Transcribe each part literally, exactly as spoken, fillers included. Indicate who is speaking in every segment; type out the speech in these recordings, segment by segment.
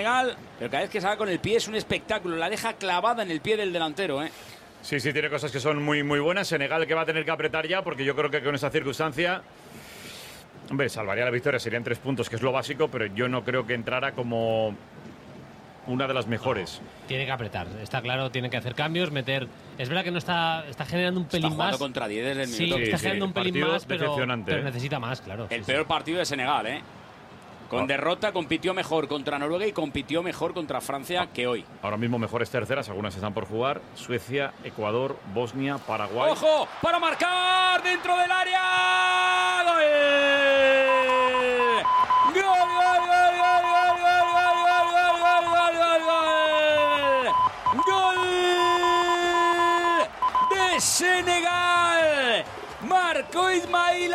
Speaker 1: Senegal, pero cada vez que salga con el pie es un espectáculo. La deja clavada en el pie del delantero, ¿eh?
Speaker 2: Sí, sí, tiene cosas que son muy, muy buenas. Senegal que va a tener que apretar ya, porque yo creo que con esa circunstancia, hombre, salvaría la victoria, serían tres puntos, que es lo básico, pero yo no creo que entrara como una de las mejores.
Speaker 3: No, tiene que apretar, está claro, tiene que hacer cambios, meter. Es verdad que no está, está generando un pelín
Speaker 1: está jugando
Speaker 3: más.
Speaker 1: Contra diez desde el
Speaker 3: sí,
Speaker 1: minuto.
Speaker 3: está
Speaker 2: sí,
Speaker 3: generando un pelín
Speaker 2: partido
Speaker 3: más, pero,
Speaker 2: decepcionante,
Speaker 3: pero
Speaker 2: ¿eh?
Speaker 3: necesita más, claro.
Speaker 1: El
Speaker 3: sí,
Speaker 1: peor
Speaker 3: sí.
Speaker 1: partido de Senegal, ¿eh? Con derrota compitió mejor contra Noruega y compitió mejor contra Francia que hoy.
Speaker 2: Ahora mismo mejores terceras, algunas están por jugar. Suecia, Ecuador, Bosnia, Paraguay.
Speaker 1: ¡Ojo! ¡Para marcar! ¡Dentro del área! ¡Gol! ¡Gol, gol, gol, gol, gol, gol, gol, gol, gol, gol, gol! ¡De Senegal! Marcó Ismail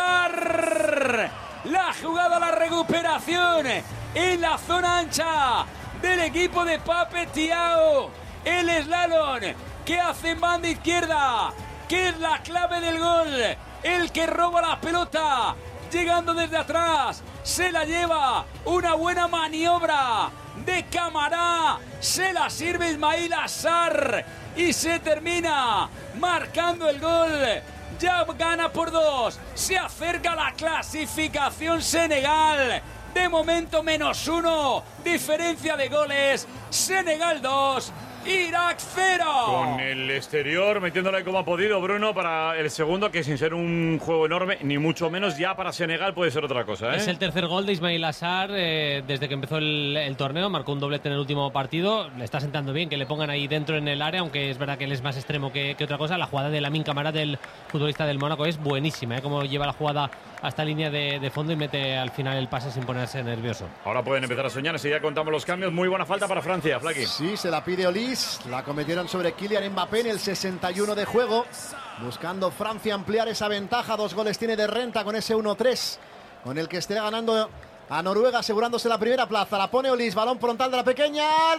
Speaker 1: Assar. La jugada, la recuperación en la zona ancha del equipo de Pape Thiaw. El slalom que hace en banda izquierda, que es la clave del gol. El que roba la pelota, llegando desde atrás, se la lleva. Una buena maniobra de Camará. Se la sirve Ismail Assar y se termina marcando el gol. Ya gana por dos, se acerca la clasificación Senegal. De momento menos uno, diferencia de goles. Senegal dos, Irak cero.
Speaker 2: Con el exterior metiéndole como ha podido Bruno para el segundo, que sin ser un juego enorme, ni mucho menos ya para Senegal puede ser otra cosa, ¿eh?
Speaker 3: Es el tercer gol de Ismail Assar eh, desde que empezó el, el torneo. Marcó un doblete en el último partido. Le está sentando bien que le pongan ahí dentro en el área, aunque es verdad que él es más extremo que, que otra cosa. La jugada de Lamine Camara, del futbolista del Mónaco, es buenísima, ¿eh? Como lleva la jugada hasta línea de, de fondo y mete al final el pase sin ponerse nervioso.
Speaker 2: Ahora pueden empezar a soñar, así ya contamos los cambios. Muy buena falta para Francia, Flaky.
Speaker 4: Sí, se la pide Olís. La cometieron sobre Kylian Mbappé en el sesenta y uno de juego. Buscando Francia ampliar esa ventaja. Dos goles tiene de renta con ese uno tres, con el que estará ganando a Noruega, asegurándose la primera plaza. La pone Olís, balón frontal de la pequeña. ¡El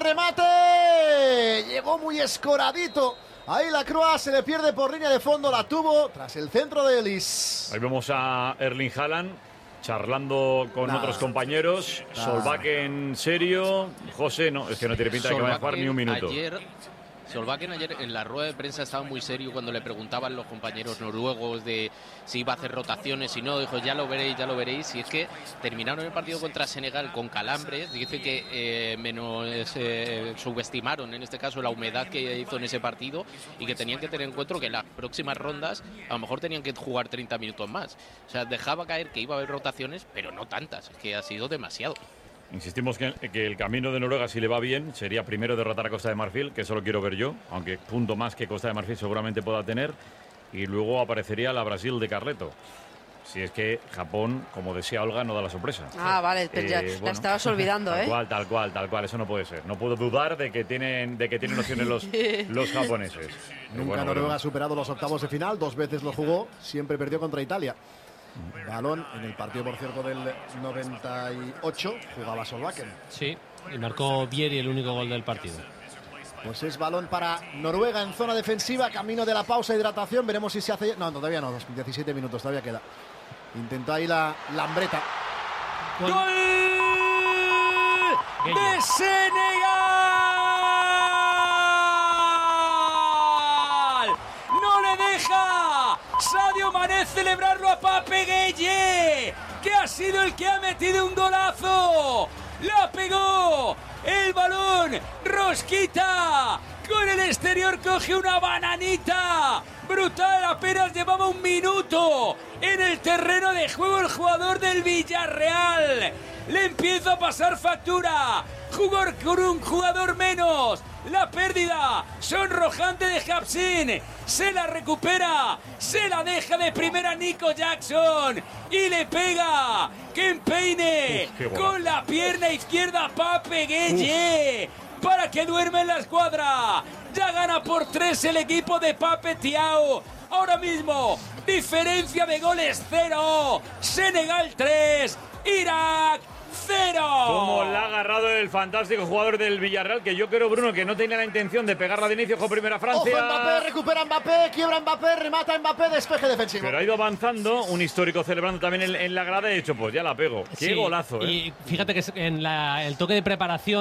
Speaker 4: remate! Llegó muy escoradito. Ahí la Croa se le pierde por línea de fondo. La tuvo tras el centro de Olís.
Speaker 2: Ahí vemos a Erling Haaland charlando con
Speaker 4: Nah.
Speaker 2: otros compañeros.
Speaker 4: Nah.
Speaker 2: Solbakken en serio. José, no, es que no tiene pinta de que vaya a jugar ni un minuto.
Speaker 5: Ayer, Solbakken ayer en la rueda de prensa estaba muy serio cuando le preguntaban los compañeros noruegos de si iba a hacer rotaciones y no. Dijo, ya lo veréis, ya lo veréis. Y es que terminaron el partido contra Senegal con calambres. Dice que eh, menos eh, subestimaron en este caso la humedad que hizo en ese partido y que tenían que tener en cuenta que en las próximas rondas a lo mejor tenían que jugar treinta minutos más. O sea, dejaba caer que iba a haber rotaciones, pero no tantas. Es que ha sido demasiado.
Speaker 2: Insistimos que, que el camino de Noruega, si le va bien, sería primero derrotar a Costa de Marfil, que eso lo quiero ver yo, aunque punto más que Costa de Marfil seguramente pueda tener, y luego aparecería la Brasil de Carleto. Si es que Japón, como decía Olga, no da la sorpresa.
Speaker 6: Ah, vale, pero ya
Speaker 2: Eh,
Speaker 6: la
Speaker 2: bueno,
Speaker 6: estabas olvidando,
Speaker 2: tal
Speaker 6: ¿eh?
Speaker 2: cual, tal cual, tal cual, eso no puede ser. No puedo dudar de que tienen, de que tienen opciones los, los japoneses. Pero
Speaker 4: Nunca
Speaker 2: bueno,
Speaker 4: Noruega
Speaker 2: bueno.
Speaker 4: ha superado los octavos de final. Dos veces lo jugó, siempre perdió contra Italia. Balón en el partido, por cierto, del noventa y ocho, jugaba Solbakken.
Speaker 3: Sí, y marcó Vieri el único gol del partido.
Speaker 4: Pues es balón para Noruega en zona defensiva, camino de la pausa, hidratación. Veremos si se hace. No, todavía no, diecisiete minutos, todavía queda. Intentó ahí la Lambreta.
Speaker 1: ¡Gol de Senegal! ¡No le deja Sadio Mané celebrarlo a Pape Gueye, que ha sido el que ha metido un golazo! ¡La pegó! El balón, Rosquita, con el exterior coge una bananita. Brutal, apenas llevaba un minuto en el terreno de juego el jugador del Villarreal. Le empieza a pasar factura. Jugar con un jugador menos. La pérdida sonrojante de Hapsin. Se la recupera. Se la deja de primera Nico Jackson. Y le pega. Que empeine
Speaker 2: Uf,
Speaker 1: con la pierna izquierda Pape Gueye. Para que duerme en la escuadra. Ya gana por tres el equipo de Pape Thiaw. Ahora mismo, diferencia de goles cero. Senegal tres, Irak cero.
Speaker 2: Como la ha agarrado el fantástico jugador del Villarreal, que yo creo, Bruno, que no tenía la intención de pegarla de inicio con primera Francia.
Speaker 4: Ojo, Mbappé, recupera Mbappé, quiebra Mbappé, remata Mbappé, despeje defensivo.
Speaker 2: Pero ha ido avanzando, un histórico celebrando también en, en la grada y ha dicho, pues ya la pego. Qué
Speaker 3: Sí,
Speaker 2: golazo, ¿eh?
Speaker 3: Y fíjate que en la, el toque de preparación